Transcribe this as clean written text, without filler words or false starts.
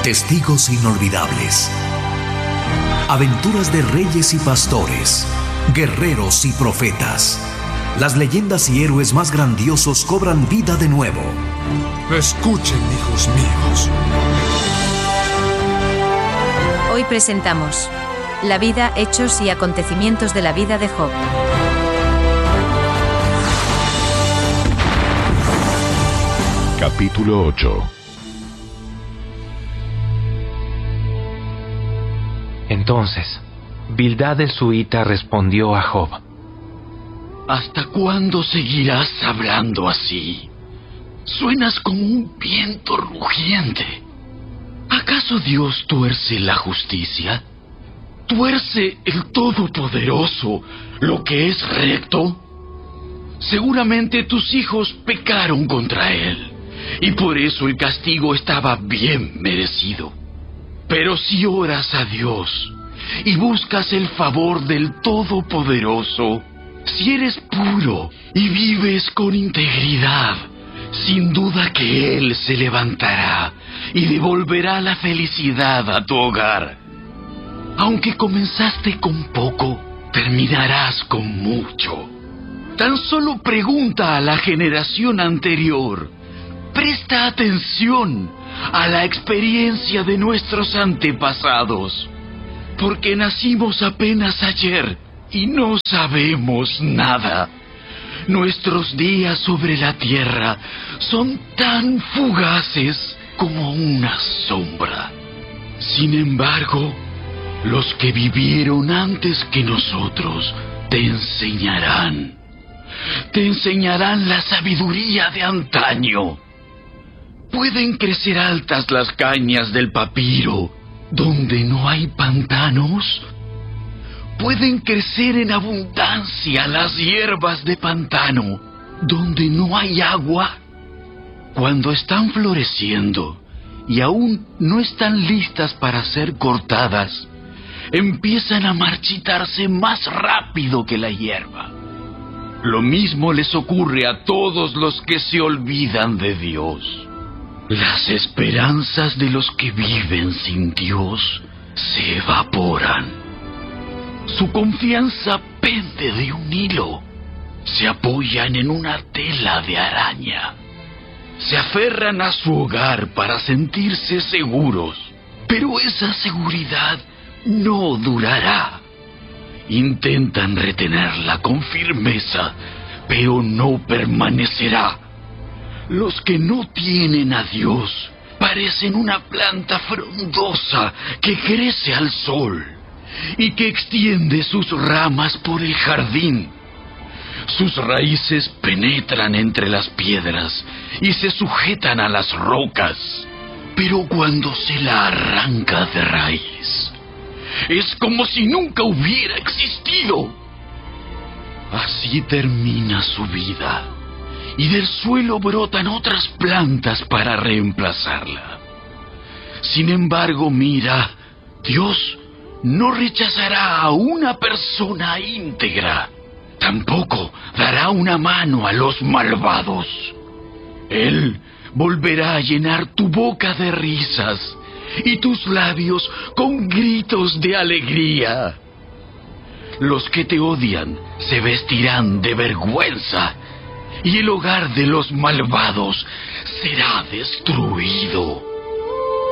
Testigos inolvidables. Aventuras de reyes y pastores, guerreros y profetas. Las leyendas y héroes más grandiosos cobran vida de nuevo. Escuchen, hijos míos. Hoy presentamos la vida, hechos y acontecimientos de la vida de Job. Capítulo 8. Entonces, Bildad el suita respondió a Job: ¿Hasta cuándo seguirás hablando así? Suenas como un viento rugiente. ¿Acaso Dios tuerce la justicia? ¿Tuerce el Todopoderoso lo que es recto? Seguramente tus hijos pecaron contra Él, y por eso el castigo estaba bien merecido. Pero si oras a Dios y buscas el favor del Todopoderoso, si eres puro y vives con integridad, sin duda que Él se levantará y devolverá la felicidad a tu hogar. Aunque comenzaste con poco, terminarás con mucho. Tan solo pregunta a la generación anterior. Presta atención a la experiencia de nuestros antepasados, porque nacimos apenas ayer y no sabemos nada. Nuestros días sobre la tierra son tan fugaces como una sombra. Sin embargo, los que vivieron antes que nosotros te enseñarán la sabiduría de antaño. ¿Pueden crecer altas las cañas del papiro donde no hay pantanos? ¿Pueden crecer en abundancia las hierbas de pantano donde no hay agua? Cuando están floreciendo y aún no están listas para ser cortadas, empiezan a marchitarse más rápido que la hierba. Lo mismo les ocurre a todos los que se olvidan de Dios. Las esperanzas de los que viven sin Dios se evaporan. Su confianza pende de un hilo. Se apoyan en una tela de araña. Se aferran a su hogar para sentirse seguros, pero esa seguridad no durará. Intentan retenerla con firmeza, pero no permanecerá. Los que no tienen a Dios parecen una planta frondosa que crece al sol y que extiende sus ramas por el jardín. Sus raíces penetran entre las piedras y se sujetan a las rocas, pero cuando se la arranca de raíz, es como si nunca hubiera existido. Así termina su vida, y del suelo brotan otras plantas para reemplazarla. Sin embargo, mira, Dios no rechazará a una persona íntegra. Tampoco dará una mano a los malvados. Él volverá a llenar tu boca de risas y tus labios con gritos de alegría. Los que te odian se vestirán de vergüenza y el hogar de los malvados será destruido.